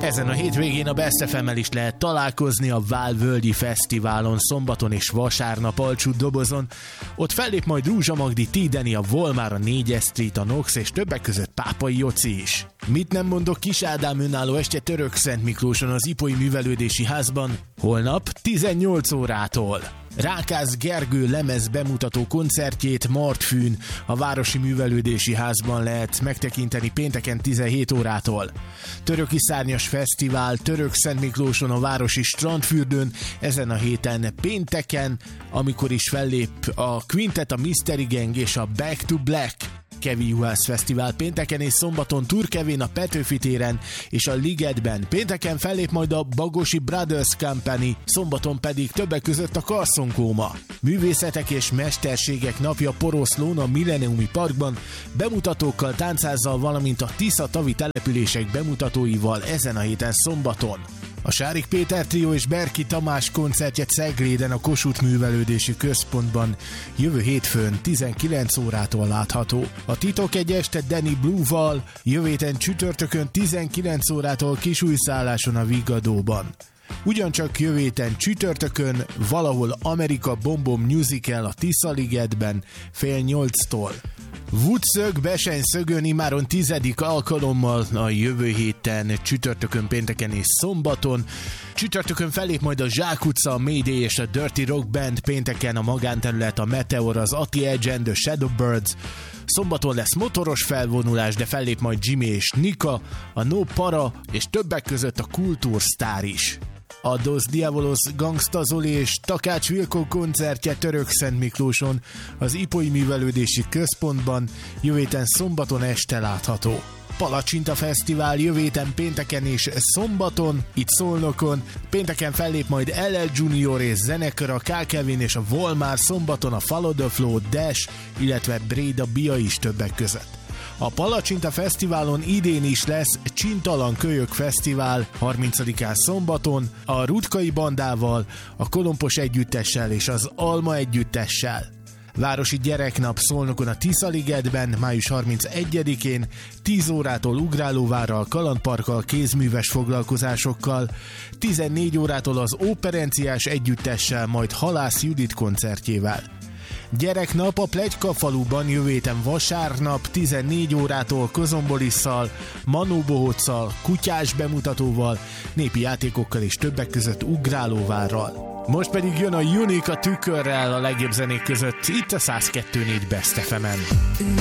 Ezen a hétvégén a Best FM-mel is lehet találkozni a Válvölgyi Fesztiválon szombaton és vasárnap Alcsút Dobozon. Ott fellép majd Rúzsa Magdi, T-Deni, a Volmár, a 4 Street, a Nox és többek között Pápai Joci is. Mit nem mondok, Kis Ádám önálló estje Törökszent Miklóson az Ipoi Művelődési Házban, holnap 18 órától. Rákász Gergő lemez bemutató koncertjét Martfűn a Városi Művelődési Házban lehet megtekinteni pénteken 17 órától. Töröki Szárnyas Fesztivál Törökszent Miklóson a Városi Strandfürdőn ezen a héten pénteken, amikor is fellép a Quintet, a Mystery Gang és a Back to Black. Kevi Juhász Fesztivál pénteken és szombaton Turkevén a Petőfi téren és a Ligetben. Pénteken fellép majd a Bagosi Brothers Company, szombaton pedig többek között a Karszonkóma. Művészetek és mesterségek napja Poroszlón a Millenniumi Parkban, bemutatókkal, táncázzal, valamint a Tisza-tavi települések bemutatóival ezen a héten szombaton. A Sárik Péter Trio és Berki Tamás koncertje Cegléden a Kossuth Művelődési Központban jövő hétfőn 19 órától látható. A Titok egy este Danny Blue-val jövő héten csütörtökön 19 órától Kisújszálláson a Vigadóban. Ugyancsak jövő héten csütörtökön valahol Amerika Bombom Musical a Tisza-ligetben fél 8-tól. Woodszög Besenyszögön immáron 10. alkalommal a jövő héten csütörtökön, pénteken és szombaton. Csütörtökön fellép majd a Zsák utca, a Mayday és a Dirty Rock Band, pénteken a magánterület, a Meteor, az Ati Edge and the Shadowbirds. Szombaton lesz motoros felvonulás, de fellép majd Jimmy és Nika, a No Para és többek között a Kultúrsztár is. A Dos Diabolos, Gangsta Zoli és Takács Vilkó koncertje Törökszent Miklóson az Ipoi Művelődési Központban jövő héten szombaton este látható. Palacsinta Fesztivál jövő héten pénteken és szombaton, itt Szolnokon. Pénteken fellép majd LL Junior és zenekar, a K. Kevin és a Volmár, szombaton a Follow the Flow, Dash, illetve Bréda Bia is többek között. A Palacsinta Fesztiválon idén is lesz Csintalan Kölyök Fesztivál 30-án szombaton, a Rutkai Bandával, a Kolompos Együttessel és az Alma Együttessel. Városi Gyereknap Szolnokon a Tisza-ligetben május 31-én 10 órától ugrálóvárral, kalandparkkal, kézműves foglalkozásokkal, 14 órától az Óperenciás Együttessel, majd Halász Judit koncertjével. Gyereknap a Pletyka faluban jövő héten vasárnap 14 órától Kozombolisszal, Manó Bohóccal, kutyás bemutatóval, népi játékokkal és többek között ugrálóvárral. Most pedig jön a Unique a Tükörrel a legjobb zenék között, itt a 102.4 Best FM-en.